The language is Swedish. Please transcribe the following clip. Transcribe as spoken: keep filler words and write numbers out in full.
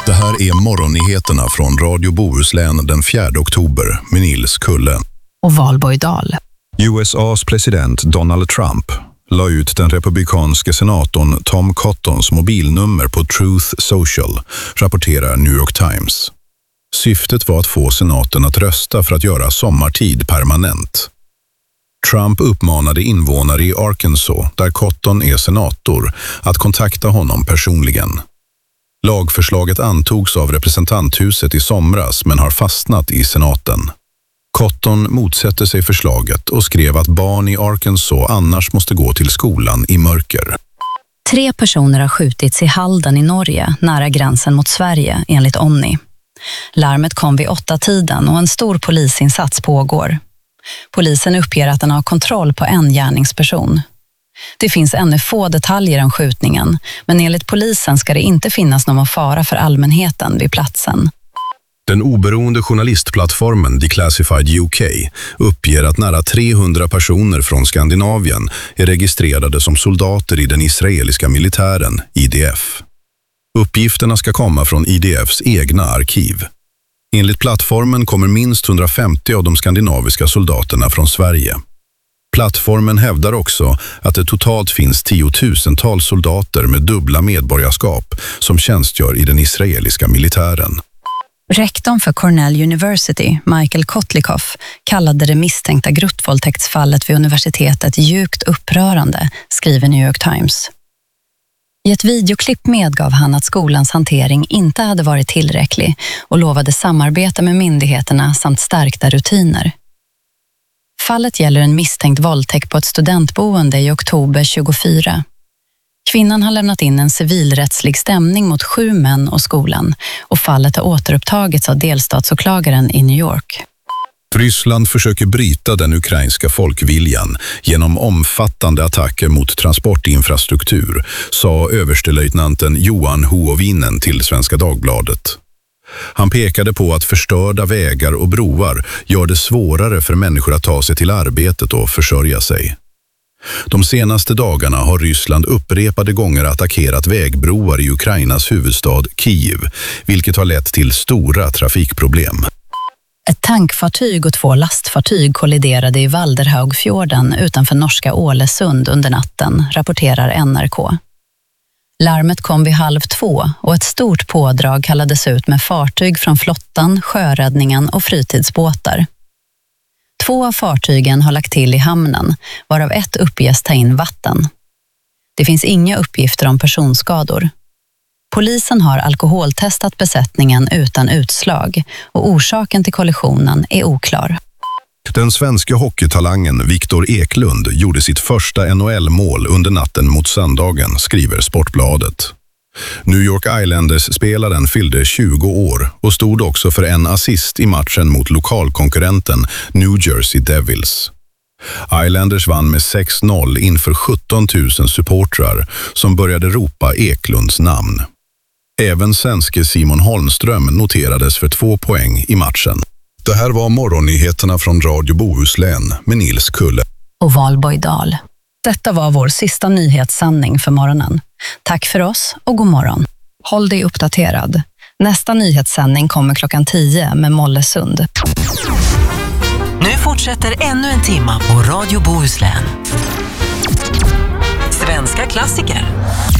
Det här är morgonnyheterna från Radio Bohuslän den fjärde oktober med Nils Kulle. Och Valborg Dahl. U S A:s president Donald Trump la ut den republikanske senatorn Tom Cottons mobilnummer på Truth Social, rapporterar New York Times. Syftet var att få senaten att rösta för att göra sommartid permanent. Trump uppmanade invånare i Arkansas, där Cotton är senator, att kontakta honom personligen. Lagförslaget antogs av representanthuset i somras men har fastnat i senaten. Cotton motsätter sig förslaget och skrev att barn i Arkansas annars måste gå till skolan i mörker. Tre personer har skjutits i Halden i Norge, nära gränsen mot Sverige, enligt Onni. Larmet kom vid åtta tiden och en stor polisinsats pågår. Polisen uppger att den har kontroll på en gärningsperson. Det finns ännu få detaljer om skjutningen, men enligt polisen ska det inte finnas någon fara för allmänheten vid platsen. Den oberoende journalistplattformen Declassified U K uppger att nära trehundra personer från Skandinavien är registrerade som soldater i den israeliska militären, I D F. Uppgifterna ska komma från I D F:s egna arkiv. Enligt plattformen kommer minst hundrafemtio av de skandinaviska soldaterna från Sverige. Plattformen hävdar också att det totalt finns tiotusentals soldater med dubbla medborgarskap som tjänstgör i den israeliska militären. Rektorn för Cornell University, Michael Kotlikoff, kallade det misstänkta grottvåldtäktsfallet vid universitetet djupt upprörande, skriver New York Times. I ett videoklipp medgav han att skolans hantering inte hade varit tillräcklig och lovade samarbeta med myndigheterna samt stärkta rutiner. Fallet gäller en misstänkt våldtäkt på ett studentboende i oktober tjugofyra. Kvinnan har lämnat in en civilrättslig stämning mot sju män och skolan och fallet har återupptagits av delstatsåklagaren i New York. Ryssland försöker bryta den ukrainska folkviljan genom omfattande attacker mot transportinfrastruktur, sa överstelöjtnanten Johan Huovinen till Svenska Dagbladet. Han pekade på att förstörda vägar och broar gör det svårare för människor att ta sig till arbetet och försörja sig. De senaste dagarna har Ryssland upprepade gånger attackerat vägbroar i Ukrainas huvudstad Kiev, vilket har lett till stora trafikproblem. Ett tankfartyg och två lastfartyg kolliderade i Valderhaugfjorden utanför norska Ålesund under natten, rapporterar N R K. Larmet kom vid halv två och ett stort pådrag kallades ut med fartyg från flottan, sjöräddningen och fritidsbåtar. Två av fartygen har lagt till i hamnen, varav ett uppges ta in vatten. Det finns inga uppgifter om personskador. Polisen har alkoholtestat besättningen utan utslag och orsaken till kollisionen är oklar. Den svenska hockeytalangen Viktor Eklund gjorde sitt första N H L-mål under natten mot söndagen, skriver Sportbladet. New York Islanders-spelaren fyllde tjugo år och stod också för en assist i matchen mot lokalkonkurrenten New Jersey Devils. Islanders vann med sex noll inför sjutton tusen supportrar som började ropa Eklunds namn. Även svenske Simon Holmström noterades för två poäng i matchen. Det här var morgonnyheterna från Radio Bohuslän med Nils Kulle. Och Valborg Dahl. Detta var vår sista nyhetssändning för morgonen. Tack för oss och god morgon. Håll dig uppdaterad. Nästa nyhetssändning kommer klockan tio med Mollesund. Nu fortsätter ännu en timma på Radio Bohuslän. Svenska klassiker.